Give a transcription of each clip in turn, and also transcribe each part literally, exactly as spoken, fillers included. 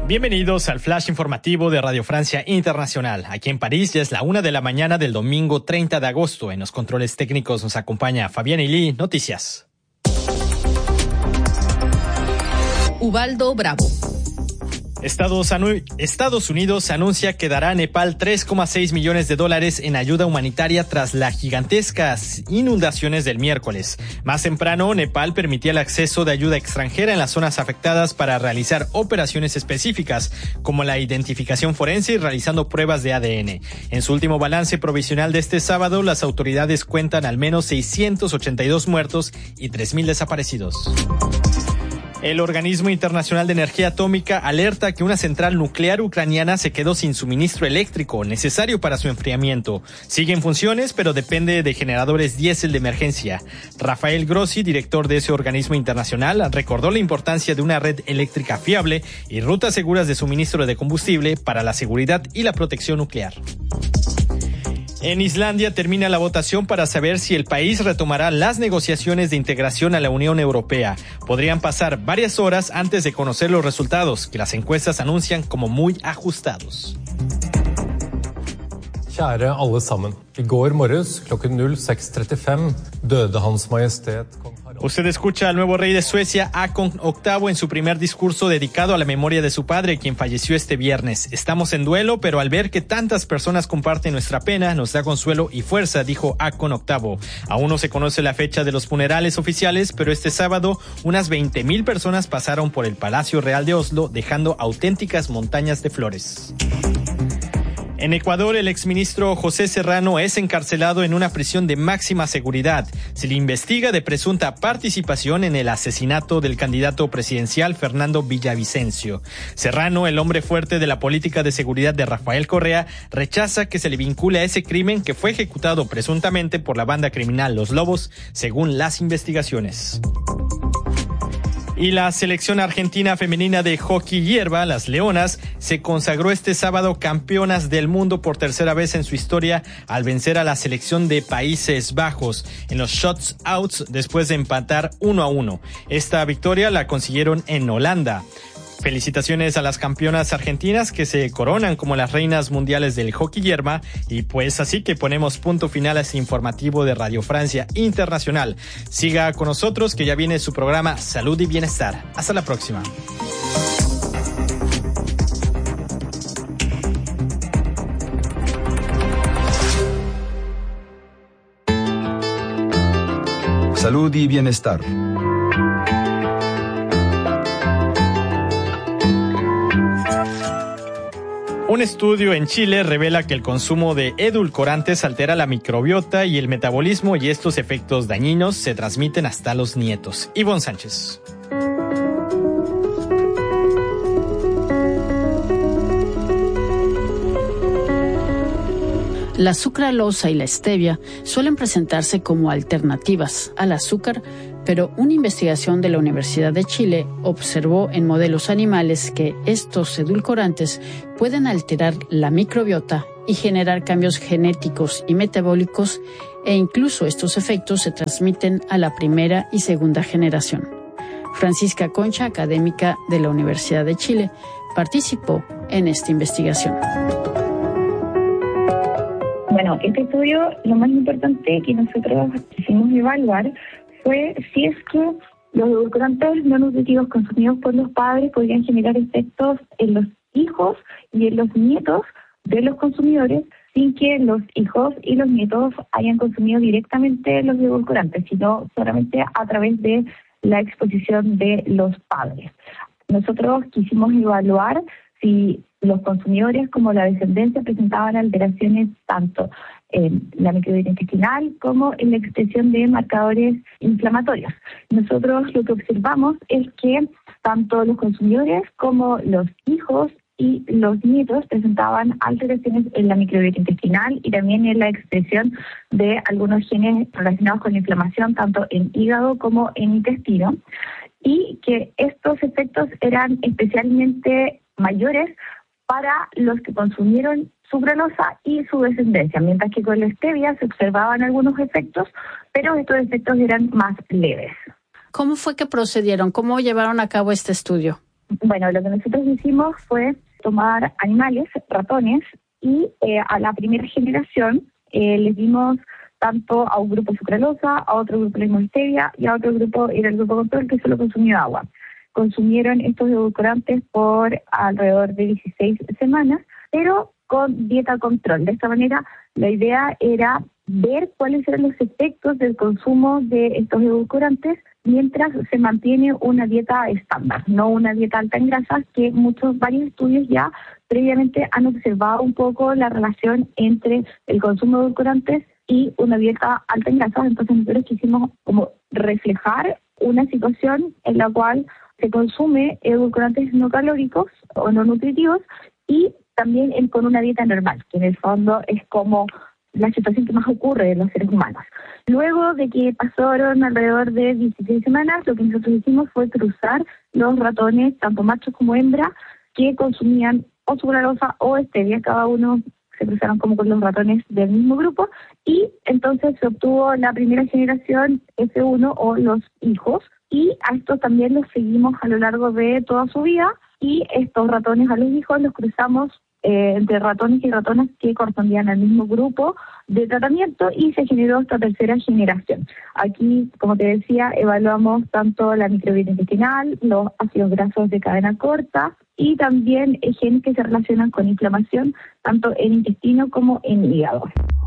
Bienvenidos al Flash Informativo de Radio Francia Internacional. Aquí en París ya es la una de la mañana del domingo treinta de agosto. En los controles técnicos nos acompaña Fabián Eli. Noticias. Ubaldo Bravo. Estados, anu- Estados Unidos anuncia que dará a Nepal tres coma seis millones de dólares en ayuda humanitaria tras las gigantescas inundaciones del miércoles. Más temprano, Nepal permitía el acceso de ayuda extranjera en las zonas afectadas para realizar operaciones específicas, como la identificación forense y realizando pruebas de A D N. En su último balance provisional de este sábado, las autoridades cuentan al menos seiscientos ochenta y dos muertos y tres mil desaparecidos. El Organismo Internacional de Energía Atómica alerta que una central nuclear ucraniana se quedó sin suministro eléctrico necesario para su enfriamiento. Sigue en funciones, pero depende de generadores diésel de emergencia. Rafael Grossi, director de ese organismo internacional, recordó la importancia de una red eléctrica fiable y rutas seguras de suministro de combustible para la seguridad y la protección nuclear. En Islandia termina la votación para saber si el país retomará las negociaciones de integración a la Unión Europea. Podrían pasar varias horas antes de conocer los resultados, que las encuestas anuncian como muy ajustados. Kjære alle sammen. I går morges klokken null seks trettifem døde Hans Majestet Kong Harald. Usted escucha al nuevo rey de Suecia, Haakon octavo, en su primer discurso dedicado a la memoria de su padre, quien falleció este viernes. Estamos en duelo, pero al ver que tantas personas comparten nuestra pena, nos da consuelo y fuerza, dijo Haakon octavo. Aún no se conoce la fecha de los funerales oficiales, pero este sábado unas veinte mil personas pasaron por el Palacio Real de Oslo, dejando auténticas montañas de flores. En Ecuador, el exministro José Serrano es encarcelado en una prisión de máxima seguridad. Se le investiga de presunta participación en el asesinato del candidato presidencial Fernando Villavicencio. Serrano, el hombre fuerte de la política de seguridad de Rafael Correa, rechaza que se le vincule a ese crimen que fue ejecutado presuntamente por la banda criminal Los Lobos, según las investigaciones. Y la selección argentina femenina de hockey hierba, las Leonas, se consagró este sábado campeonas del mundo por tercera vez en su historia al vencer a la selección de Países Bajos en los shots outs después de empatar uno a uno. Esta victoria la consiguieron en Holanda. Felicitaciones a las campeonas argentinas que se coronan como las reinas mundiales del hockey hierba, y pues así que ponemos punto final a este informativo de Radio Francia Internacional. Siga con nosotros que ya viene su programa Salud y Bienestar. Hasta la próxima. Salud y Bienestar. Un estudio en Chile revela que el consumo de edulcorantes altera la microbiota y el metabolismo, y estos efectos dañinos se transmiten hasta los nietos. Ivonne Sánchez. La sucralosa y la stevia suelen presentarse como alternativas al azúcar, pero una investigación de la Universidad de Chile observó en modelos animales que estos edulcorantes pueden alterar la microbiota y generar cambios genéticos y metabólicos, e incluso estos efectos se transmiten a la primera y segunda generación. Francisca Concha, académica de la Universidad de Chile, participó en esta investigación. Bueno, este estudio, lo más importante que nosotros quisimos evaluar fue si es que los edulcorantes no nutritivos consumidos por los padres podrían generar efectos en los hijos y en los nietos de los consumidores, sin que los hijos y los nietos hayan consumido directamente los edulcorantes, sino solamente a través de la exposición de los padres. Nosotros quisimos evaluar si los consumidores como la descendencia presentaban alteraciones tanto en la microbiota intestinal como en la expresión de marcadores inflamatorios. Nosotros lo que observamos es que tanto los consumidores como los hijos y los nietos presentaban alteraciones en la microbiota intestinal y también en la expresión de algunos genes relacionados con la inflamación tanto en hígado como en intestino, y que estos efectos eran especialmente mayores para los que consumieron sucralosa y su descendencia, mientras que con la stevia se observaban algunos efectos, pero estos efectos eran más leves. ¿Cómo fue que procedieron? ¿Cómo llevaron a cabo este estudio? Bueno, lo que nosotros hicimos fue tomar animales, ratones, y eh, a la primera generación eh, les dimos tanto a un grupo sucralosa, a otro grupo le dimos stevia y a otro grupo era el grupo control que solo consumió agua. Consumieron estos edulcorantes por alrededor de dieciséis semanas, pero con dieta control. De esta manera, la idea era ver cuáles eran los efectos del consumo de estos edulcorantes mientras se mantiene una dieta estándar, no una dieta alta en grasas, que muchos, varios estudios ya previamente han observado un poco la relación entre el consumo de edulcorantes y una dieta alta en grasas. Entonces nosotros quisimos como reflejar una situación en la cual se consume edulcorantes no calóricos o no nutritivos y también en, con una dieta normal, que en el fondo es como la situación que más ocurre en los seres humanos. Luego de que pasaron alrededor de dieciséis semanas, lo que nosotros hicimos fue cruzar los ratones, tanto machos como hembras, que consumían o sucralosa o stevia. Cada uno se cruzaron como con los ratones del mismo grupo y entonces se obtuvo la primera generación F uno o los hijos, y a estos también los seguimos a lo largo de toda su vida, y estos ratones a los hijos los cruzamos Eh, entre ratones y ratonas que correspondían al mismo grupo de tratamiento y se generó esta tercera generación. Aquí, como te decía, evaluamos tanto la microbiota intestinal, los ácidos grasos de cadena corta y también genes que se relacionan con inflamación, tanto en intestino como en hígado.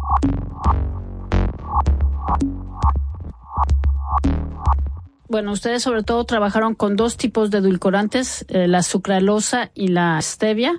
Bueno, ustedes sobre todo trabajaron con dos tipos de edulcorantes, eh, la sucralosa y la stevia.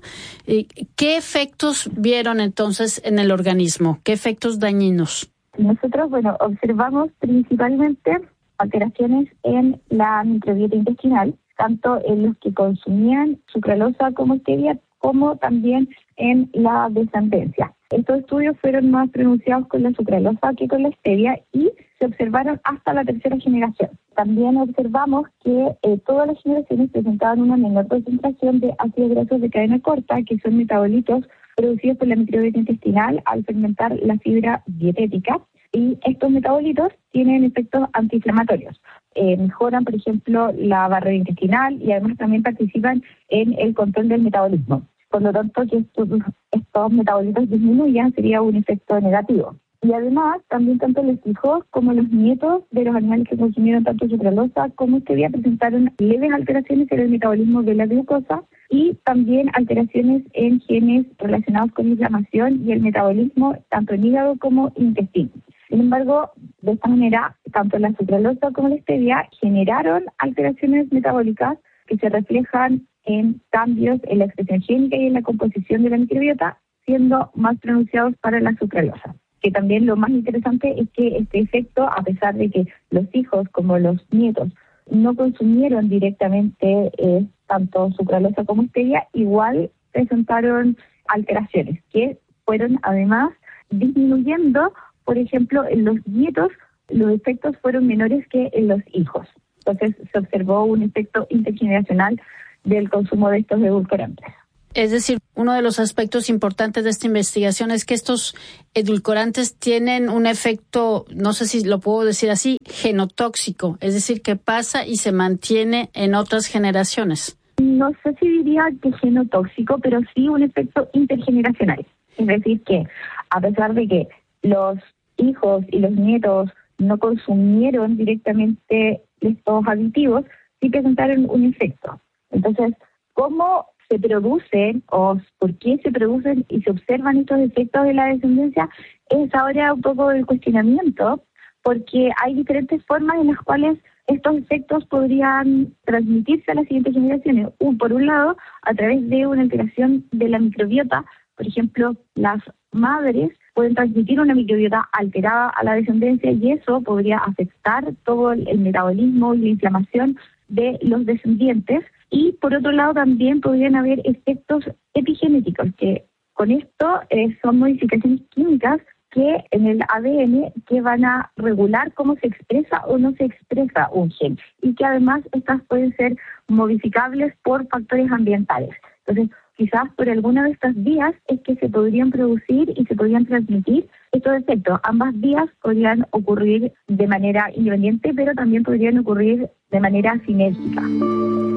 ¿Qué efectos vieron entonces en el organismo? ¿Qué efectos dañinos? Nosotros, bueno, observamos principalmente alteraciones en la microbiota intestinal, tanto en los que consumían sucralosa como stevia, como también en la descendencia. Estos estudios fueron más pronunciados con la sucralosa que con la stevia y se observaron hasta la tercera generación. También observamos que eh, todas las generaciones presentaban una menor concentración de ácidos grasos de cadena corta, que son metabolitos producidos por la microbiota intestinal al fermentar la fibra dietética. Y estos metabolitos tienen efectos antiinflamatorios. Eh, mejoran, por ejemplo, la barrera intestinal y además también participan en el control del metabolismo. Por lo tanto, que estos, estos metabolitos disminuyan sería un efecto negativo. Y además, también tanto los hijos como los nietos de los animales que consumieron tanto sucralosa como stevia presentaron leves alteraciones en el metabolismo de la glucosa y también alteraciones en genes relacionados con inflamación y el metabolismo tanto en hígado como intestino. Sin embargo, de esta manera, tanto la sucralosa como la stevia generaron alteraciones metabólicas que se reflejan en cambios en la expresión génica y en la composición de la microbiota, siendo más pronunciados para la sucralosa. Que también lo más interesante es que este efecto, a pesar de que los hijos como los nietos no consumieron directamente eh, tanto sucralosa como stevia, igual presentaron alteraciones que fueron además disminuyendo. Por ejemplo, en los nietos los efectos fueron menores que en los hijos. Entonces se observó un efecto intergeneracional del consumo de estos edulcorantes. Es decir, uno de los aspectos importantes de esta investigación es que estos edulcorantes tienen un efecto, no sé si lo puedo decir así, genotóxico, es decir, que pasa y se mantiene en otras generaciones. No sé si diría que genotóxico, pero sí un efecto intergeneracional. Es decir, que a pesar de que los hijos y los nietos no consumieron directamente estos aditivos, sí presentaron un efecto. Entonces, ¿cómo se producen o por qué se producen y se observan estos efectos de la descendencia? Es ahora un poco el cuestionamiento, porque hay diferentes formas en las cuales estos efectos podrían transmitirse a las siguientes generaciones. Un, por un lado, a través de una alteración de la microbiota. Por ejemplo, las madres pueden transmitir una microbiota alterada a la descendencia y eso podría afectar todo el, el metabolismo y la inflamación de los descendientes. Y por otro lado también podrían haber efectos epigenéticos, que con esto eh, son modificaciones químicas que en el A D N que van a regular cómo se expresa o no se expresa un gen y que además estas pueden ser modificables por factores ambientales. Entonces, quizás por alguna de estas vías es que se podrían producir y se podrían transmitir estos efectos. Ambas vías podrían ocurrir de manera independiente, pero también podrían ocurrir de manera sinérgica.